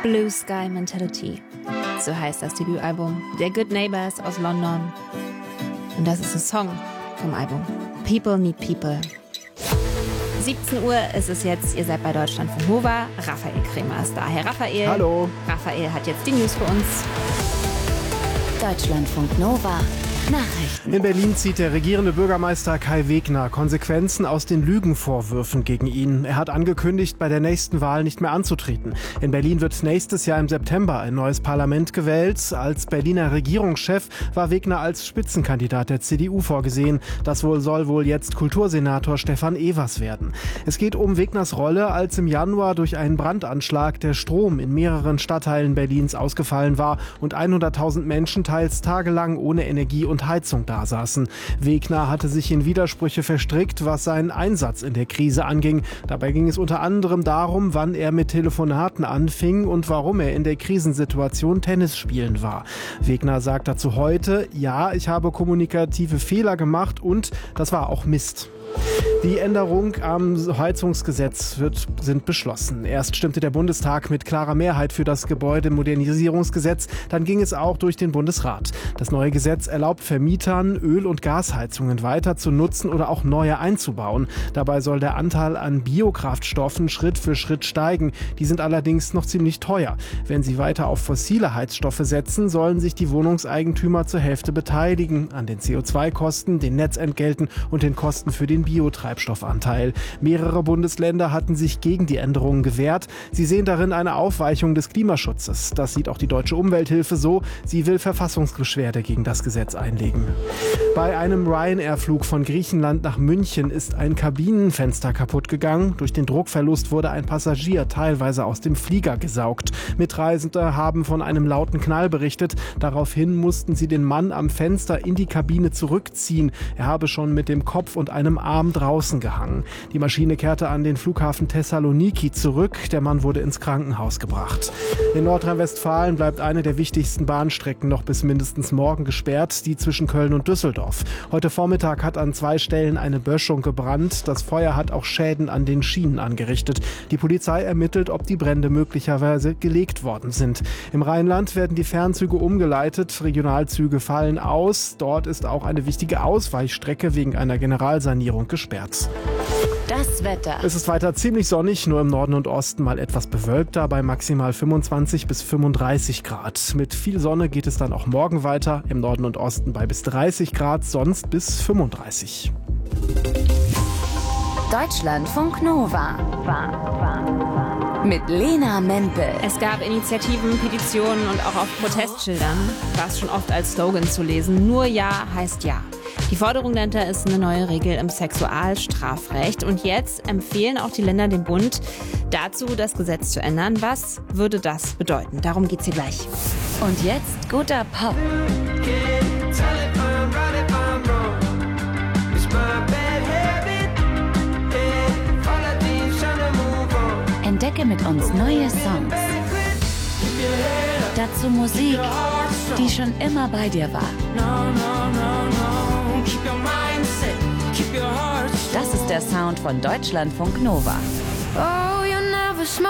Blue Sky Mentality. So heißt das Debütalbum der Good Neighbors aus London. Und das ist ein Song vom Album People Need People. 17 Uhr ist es jetzt, ihr seid bei Deutschlandfunk Nova. Raphael Kremer ist da. Herr Raphael. Hallo. Raphael hat jetzt die News für uns. Deutschlandfunk Nova. Nachrichten. In Berlin zieht der regierende Bürgermeister Kai Wegner Konsequenzen aus den Lügenvorwürfen gegen ihn. Er hat angekündigt, bei der nächsten Wahl nicht mehr anzutreten. In Berlin wird nächstes Jahr im September ein neues Parlament gewählt. Als Berliner Regierungschef war Wegner als Spitzenkandidat der CDU vorgesehen. Das soll wohl jetzt Kultursenator Stefan Evers werden. Es geht um Wegners Rolle, als im Januar durch einen Brandanschlag der Strom in mehreren Stadtteilen Berlins ausgefallen war und 100.000 Menschen teils tagelang ohne Energie und Heizung dasaßen. Wegner hatte sich in Widersprüche verstrickt, was seinen Einsatz in der Krise anging. Dabei ging es unter anderem darum, wann er mit Telefonaten anfing und warum er in der Krisensituation Tennis spielen war. Wegner sagt dazu heute: Ja, ich habe kommunikative Fehler gemacht und das war auch Mist. Die Änderung am Heizungsgesetz sind beschlossen. Erst stimmte der Bundestag mit klarer Mehrheit für das Gebäudemodernisierungsgesetz, dann ging es auch durch den Bundesrat. Das neue Gesetz erlaubt Vermietern, Öl- und Gasheizungen weiter zu nutzen oder auch neue einzubauen. Dabei soll der Anteil an Biokraftstoffen Schritt für Schritt steigen. Die sind allerdings noch ziemlich teuer. Wenn sie weiter auf fossile Heizstoffe setzen, sollen sich die Wohnungseigentümer zur Hälfte beteiligen an den CO2-Kosten, den Netzentgelten und den Kosten für den Biotreibstoffanteil. Mehrere Bundesländer hatten sich gegen die Änderungen gewehrt. Sie sehen darin eine Aufweichung des Klimaschutzes. Das sieht auch die Deutsche Umwelthilfe so. Sie will Verfassungsbeschwerde gegen das Gesetz einlegen. Bei einem Ryanair-Flug von Griechenland nach München ist ein Kabinenfenster kaputt gegangen. Durch den Druckverlust wurde ein Passagier teilweise aus dem Flieger gesaugt. Mitreisende haben von einem lauten Knall berichtet. Daraufhin mussten sie den Mann am Fenster in die Kabine zurückziehen. Er habe schon mit dem Kopf und einem Arm draußen gehangen. Die Maschine kehrte an den Flughafen Thessaloniki zurück. Der Mann wurde ins Krankenhaus gebracht. In Nordrhein-Westfalen bleibt eine der wichtigsten Bahnstrecken noch bis mindestens morgen gesperrt, die zwischen Köln und Düsseldorf. Heute Vormittag hat an 2 Stellen eine Böschung gebrannt. Das Feuer hat auch Schäden an den Schienen angerichtet. Die Polizei ermittelt, ob die Brände möglicherweise gelegt worden sind. Im Rheinland werden die Fernzüge umgeleitet. Regionalzüge fallen aus. Dort ist auch eine wichtige Ausweichstrecke wegen einer Generalsanierung gesperrt. Das Wetter. Es ist weiter ziemlich sonnig, nur im Norden und Osten mal etwas bewölkter bei maximal 25 bis 35 Grad. Mit viel Sonne geht es dann auch morgen weiter, im Norden und Osten bei bis 30 Grad, sonst bis 35. Deutschlandfunk Nova. Mit Lena Mempel. Es gab Initiativen, Petitionen und auch auf Protestschildern war es schon oft als Slogan zu lesen: Nur Ja heißt Ja. Die Forderung dahinter ist eine neue Regel im Sexualstrafrecht. Und jetzt empfehlen auch die Länder dem Bund dazu, das Gesetz zu ändern. Was würde das bedeuten? Darum geht's hier gleich. Und jetzt guter Pop. Entdecke mit uns neue Songs. Dazu Musik, die schon immer bei dir war. Das ist der Sound von Deutschlandfunk Nova.